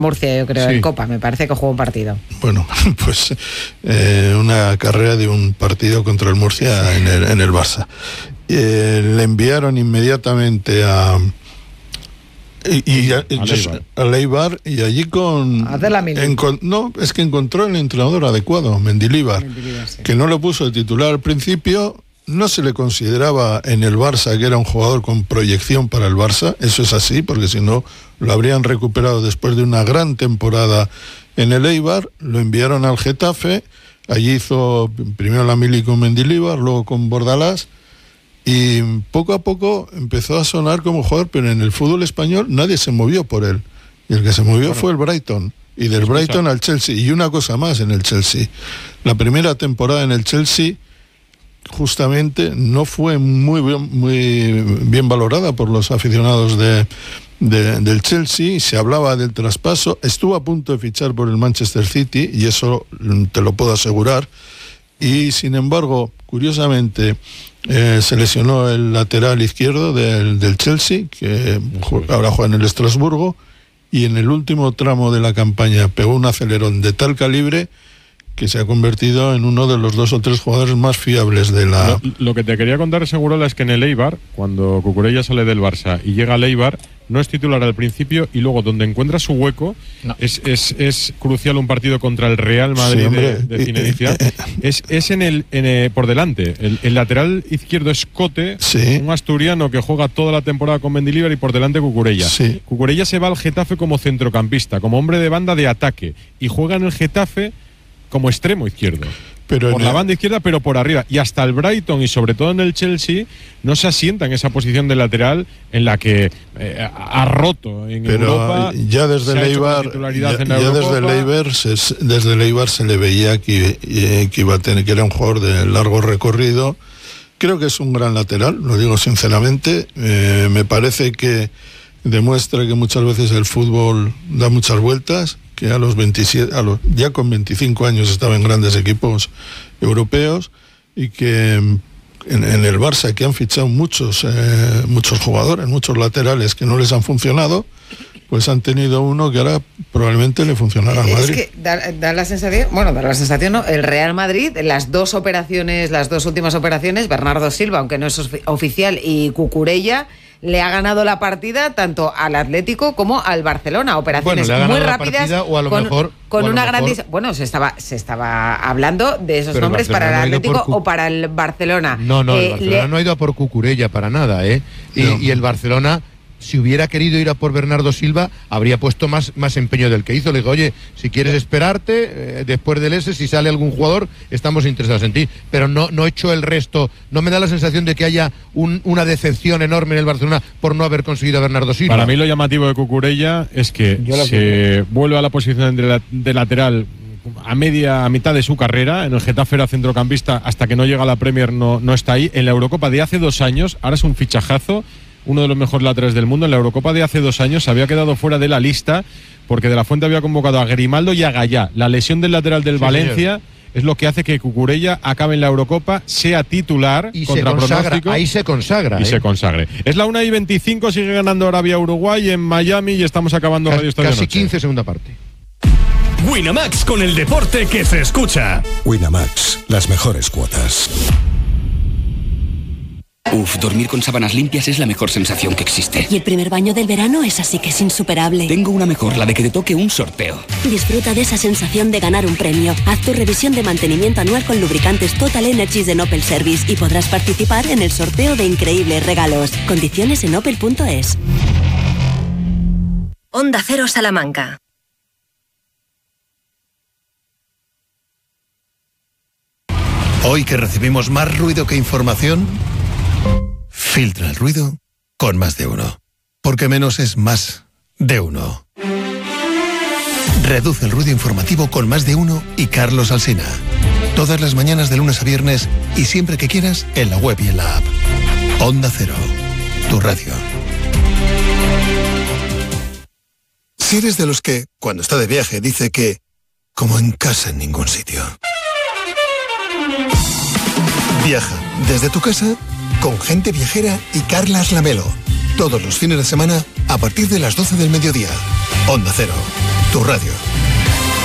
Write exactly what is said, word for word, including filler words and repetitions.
Murcia, yo creo, sí. En Copa, me parece que jugó un partido. Bueno, pues eh, una carrera de un partido contra el Murcia en el, en el Barça. Eh, le enviaron inmediatamente a y, y a, a Leibar y allí con encon, no, es que encontró el entrenador adecuado, Mendilibar, Mendilibar sí. Que no lo puso de titular al principio. No se le consideraba en el Barça que era un jugador con proyección para el Barça, eso es así, porque si no lo habrían recuperado después de una gran temporada en el Eibar. Lo enviaron al Getafe, allí hizo primero la mili con Mendilibar, luego con Bordalás, y poco a poco empezó a sonar como jugador, pero en el fútbol español nadie se movió por él, y el que se movió bueno. fue el Brighton, y del Brighton al Chelsea. Y una cosa más en el Chelsea, la primera temporada en el Chelsea justamente no fue muy bien, muy bien valorada por los aficionados de, de, del Chelsea. Se hablaba del traspaso, estuvo a punto de fichar por el Manchester City, y eso te lo puedo asegurar, y sin embargo, curiosamente, eh, se lesionó el lateral izquierdo del, del Chelsea, que ahora juega en el Estrasburgo, y en el último tramo de la campaña pegó un acelerón de tal calibre que se ha convertido en uno de los dos o tres jugadores más fiables de la... Lo, lo que te quería contar, Segurola, es que en el Eibar, cuando Cucurella sale del Barça y llega al Eibar, no es titular al principio, y luego donde encuentra su hueco, no. es, es, es crucial un partido contra el Real Madrid sí, de, de Zinedine. Es, es en el, en el por delante. El, el lateral izquierdo es Cote, sí. un asturiano que juega toda la temporada con Mendilibar, y por delante Cucurella. Sí. Cucurella se va al Getafe como centrocampista, como hombre de banda de ataque, y juega en el Getafe como extremo izquierdo, pero por la el... banda izquierda, pero por arriba. Y hasta el Brighton y sobre todo en el Chelsea no se asienta en esa posición de lateral en la que eh, ha roto en pero Europa. Ya desde el Eibar, ya, ya desde el Eibar se, desde el Eibar se le veía que, que iba a tener, que era un jugador de largo recorrido. Creo que es un gran lateral, lo digo sinceramente. Eh, me parece que demuestra que muchas veces el fútbol da muchas vueltas, que a los veintisiete, a los, ya con veinticinco años estaba en grandes equipos europeos, y que en, en el Barça, que han fichado muchos, eh, muchos jugadores, muchos laterales que no les han funcionado, pues han tenido uno que ahora probablemente le funcionará al Madrid. Es que da, da la sensación, bueno, da la sensación, ¿no? El Real Madrid, las dos operaciones, las dos últimas operaciones, Bernardo Silva, aunque no es oficial, y Cucurella, le ha ganado la partida tanto al Atlético como al Barcelona. Operaciones bueno, muy rápidas, partida, o a lo con, mejor, con o a lo una mejor... gran... Bueno, se estaba, se estaba hablando de esos Pero nombres para el no Atlético Cu... o para el Barcelona. No, no, eh, el Barcelona le... no ha ido a por Cucurella para nada, ¿eh? Y, no. y el Barcelona, si hubiera querido ir a por Bernardo Silva, habría puesto más, más empeño del que hizo. Le digo, oye, si quieres esperarte, eh, después del ese, si sale algún jugador, estamos interesados en ti. Pero no, no he hecho el resto. No me da la sensación de que haya un, una decepción enorme en el Barcelona por no haber conseguido a Bernardo Silva. Para mí lo llamativo de Cucurella es que se que... vuelve a la posición de, la, de lateral a media, a mitad de su carrera. En el Getafe era centrocampista, hasta que no llega a la Premier no, no está ahí. En la Eurocopa de hace dos años, ahora es un fichajazo, uno de los mejores laterales del mundo. En la Eurocopa de hace dos años se había quedado fuera de la lista porque De la Fuente había convocado a Grimaldo y a Gallá. La lesión del lateral del sí, Valencia señor. es lo que hace que Cucurella acabe en la Eurocopa, sea titular y contra se consagra, pronóstico. Ahí se consagra. Y ¿eh? se consagre. Es la una y veinticinco, sigue ganando Arabia-Uruguay en Miami y estamos acabando Casi, Radio Estadio Casi Noche. quince, segunda parte. Winamax, con el deporte que se escucha. Winamax, las mejores cuotas. Uf, dormir con sábanas limpias es la mejor sensación que existe. Y el primer baño del verano es así que es insuperable. Tengo una mejor, la de que te toque un sorteo. Disfruta de esa sensación de ganar un premio. Haz tu revisión de mantenimiento anual con lubricantes Total Energies de Opel Service y podrás participar en el sorteo de increíbles regalos. Condiciones en opel punto es. Onda Cero Salamanca. Hoy que recibimos más ruido que información, filtra el ruido con Más de Uno. Porque menos es más de uno. Reduce el ruido informativo con Más de Uno y Carlos Alsina. Todas las mañanas de lunes a viernes y siempre que quieras en la web y en la app. Onda Cero, tu radio. Si eres de los que, cuando está de viaje, dice que, como en casa en ningún sitio. Viaja desde tu casa con Gente Viajera y Carlas Lamelo. Todos los fines de semana a partir de las doce del mediodía. Onda Cero, tu radio.